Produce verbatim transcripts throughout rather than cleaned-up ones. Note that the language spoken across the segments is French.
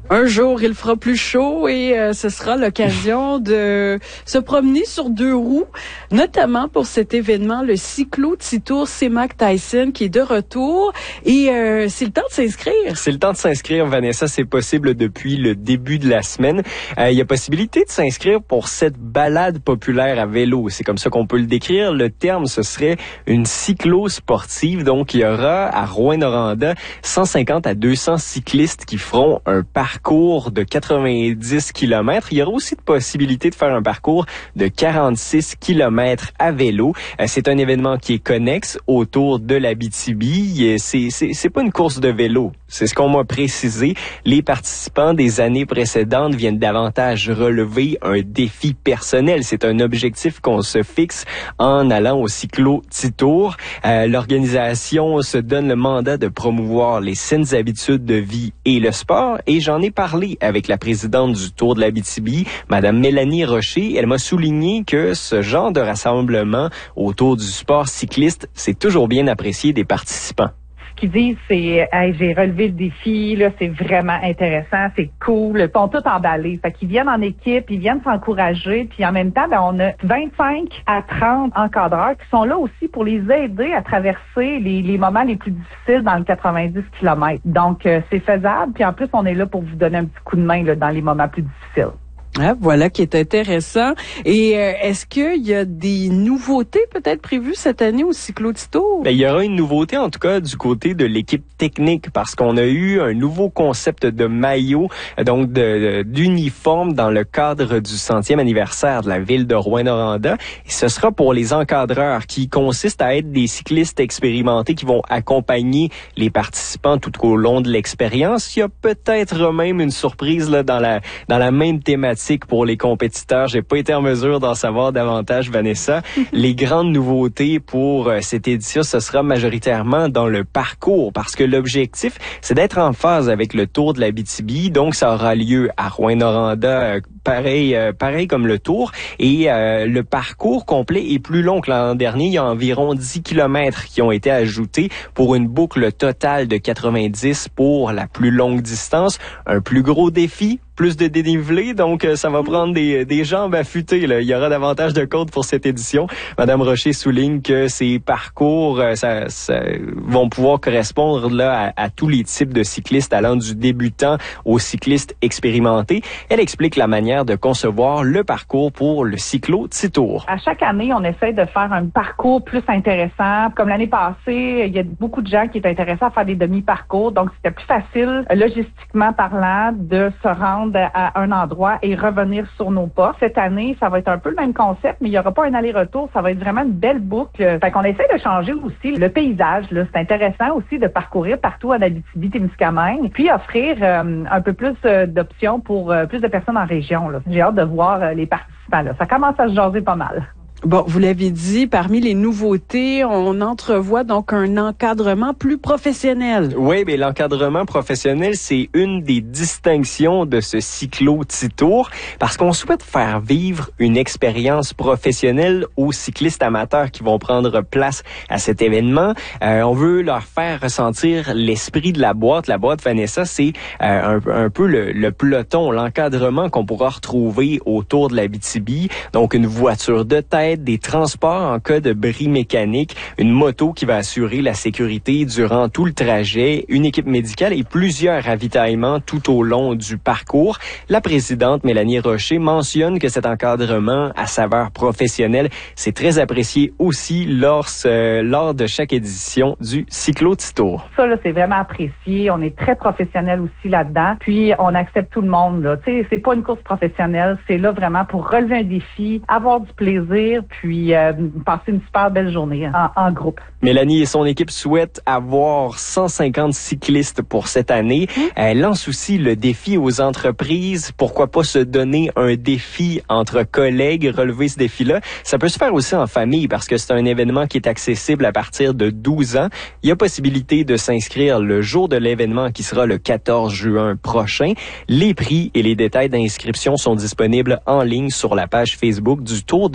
Un jour, il fera plus chaud et euh, ce sera l'occasion de se promener sur deux roues, notamment pour cet événement, le Cyclo-Titour C-Mac Tyson, qui est de retour. Et euh, c'est le temps de s'inscrire. C'est le temps de s'inscrire, Vanessa. C'est possible depuis le début de la semaine. Euh, il y a possibilité de s'inscrire pour cette balade populaire à vélo. C'est comme ça qu'on peut le décrire. Le terme, ce serait une cyclo-sportive. Donc, il y aura à Rouyn-Noranda cent cinquante à deux cents cyclistes qui feront un parcours parcours de quatre-vingt-dix kilomètres. Il y aura aussi de possibilité de faire un parcours de quarante-six kilomètres à vélo. Euh, c'est un événement qui est connexe autour de l'Abitibi. C'est, c'est, c'est pas une course de vélo. C'est ce qu'on m'a précisé. Les participants des années précédentes viennent davantage relever un défi personnel. C'est un objectif qu'on se fixe en allant au Cyclo-Titour. Euh, l'organisation se donne le mandat de promouvoir les saines habitudes de vie et le sport. Et j'en ai parlé avec la présidente du Tour de l'Abitibi, Madame Mélanie Rocher. Elle m'a souligné que ce genre de rassemblement autour du sport cycliste, c'est toujours bien apprécié des participants. Ce qu'ils disent, c'est hey, j'ai relevé le défi, là, c'est vraiment intéressant, c'est cool. Ils sont tous emballés. Fait qu'ils viennent en équipe, ils viennent s'encourager, puis en même temps, ben, on a vingt-cinq à trente encadreurs qui sont là aussi pour les aider à traverser les, les moments les plus difficiles dans le quatre-vingt-dix kilomètres. Donc, euh, c'est faisable, puis en plus, on est là pour vous donner un petit coup de main là, dans les moments plus difficiles. Ah, voilà qui est intéressant. Et euh, est-ce qu'il y a des nouveautés peut-être prévues cette année au Cyclo-Titour? Ben, il y aura une nouveauté en tout cas du côté de l'équipe technique parce qu'on a eu un nouveau concept de maillot, donc de, d'uniforme dans le cadre du centième anniversaire de la ville de Rouyn-Noranda. Et ce sera pour les encadreurs qui consiste à être des cyclistes expérimentés qui vont accompagner les participants tout au long de l'expérience. Il y a peut-être même une surprise là dans la dans la même thématique pour les compétiteurs. J'ai pas été en mesure d'en savoir davantage, Vanessa. Les grandes nouveautés pour euh, cette édition, ce sera majoritairement dans le parcours parce que l'objectif, c'est d'être en phase avec le Tour de l'Abitibi. Donc, ça aura lieu à Rouyn-Noranda, euh, pareil, euh, pareil comme le Tour. Et euh, le parcours complet est plus long que l'an dernier. Il y a environ dix kilomètres qui ont été ajoutés pour une boucle totale de quatre-vingt-dix pour la plus longue distance. Un plus gros défi, plus de dénivelé, donc euh, ça va prendre des, des jambes affûtées. Là. Il y aura davantage de côtes pour cette édition. Madame Rocher souligne que ces parcours euh, ça, ça, vont pouvoir correspondre là à, à tous les types de cyclistes, allant du débutant aux cyclistes expérimentés. Elle explique la manière de concevoir le parcours pour le Cyclo-Titour. À chaque année, on essaie de faire un parcours plus intéressant. Comme l'année passée, il y a beaucoup de gens qui étaient intéressés à faire des demi-parcours, donc c'était plus facile, logistiquement parlant, de se rendre à un endroit et revenir sur nos pas. Cette année, ça va être un peu le même concept, mais il n'y aura pas un aller-retour. Ça va être vraiment une belle boucle. Fait qu'on essaie de changer aussi le paysage. Là. C'est intéressant aussi de parcourir partout en Abitibi-Témiscamingue, puis offrir euh, un peu plus euh, d'options pour euh, plus de personnes en région. Là. J'ai hâte de voir euh, les participants. Là. Ça commence à se jaser pas mal. Bon, vous l'avez dit, parmi les nouveautés, on entrevoit donc un encadrement plus professionnel. Oui, mais l'encadrement professionnel, c'est une des distinctions de ce Cyclo-Titour parce qu'on souhaite faire vivre une expérience professionnelle aux cyclistes amateurs qui vont prendre place à cet événement. Euh, on veut leur faire ressentir l'esprit de la boîte. La boîte, Vanessa, c'est euh, un, un peu le, le peloton, l'encadrement qu'on pourra retrouver autour de l'Abitibi. Donc, une voiture de tête, des transports en cas de bris mécanique, une moto qui va assurer la sécurité durant tout le trajet, une équipe médicale et plusieurs ravitaillements tout au long du parcours. La présidente Mélanie Rocher mentionne que cet encadrement à saveur professionnelle, c'est très apprécié aussi lors, euh, lors de chaque édition du Cyclo-Titour. Ça, là, c'est vraiment apprécié. On est très professionnel aussi là-dedans. Puis, on accepte tout le monde, là. Tu sais, c'est pas une course professionnelle. C'est là vraiment pour relever un défi, avoir du plaisir, puis euh, passer une super belle journée en, en groupe. Mélanie et son équipe souhaitent avoir cent cinquante cyclistes pour cette année. Mmh. Elle lance aussi le défi aux entreprises. Pourquoi pas se donner un défi entre collègues, relever ce défi-là. Ça peut se faire aussi en famille parce que c'est un événement qui est accessible à partir de douze ans. Il y a possibilité de s'inscrire le jour de l'événement qui sera le quatorze juin prochain. Les prix et les détails d'inscription sont disponibles en ligne sur la page Facebook du Tour de l'Abitibi.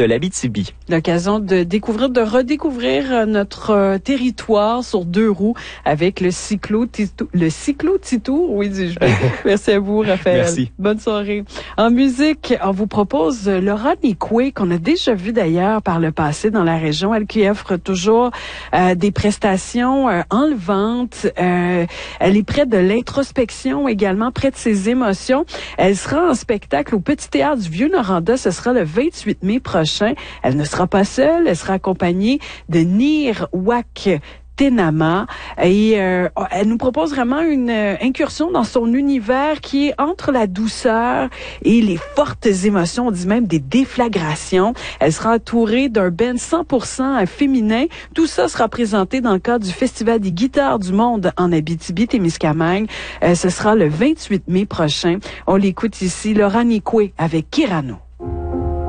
Abitibi. L'occasion de découvrir, de redécouvrir notre euh, territoire sur deux roues avec le cyclo-titour. Le cyclo-titour, oui, dis-je bien. Merci à vous, Raphaël. Merci. Bonne soirée. En musique, on vous propose Laura Nicoué, qu'on a déjà vu d'ailleurs par le passé dans la région. Elle qui offre toujours euh, des prestations euh, enlevantes. Euh, elle est près de l'introspection également, près de ses émotions. Elle sera en spectacle au Petit Théâtre du Vieux-Noranda. Ce sera le vingt-huit mai prochain. Elle ne sera pas seule. Elle sera accompagnée de Nir Wak Tenama et euh, elle nous propose vraiment une euh, incursion dans son univers qui est entre la douceur et les fortes émotions, on dit même des déflagrations. Elle sera entourée d'un band cent pour cent féminin. Tout ça sera présenté dans le cadre du Festival des guitares du monde en Abitibi-Témiscamingue. Euh, ce sera le vingt-huit mai prochain. On l'écoute ici, Laura Nicoué avec Kirano.